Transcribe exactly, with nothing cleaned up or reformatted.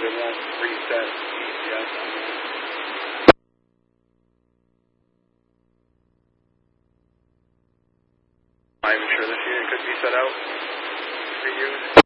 it won't reset G P S. I'm sure this unit could be set out to be used.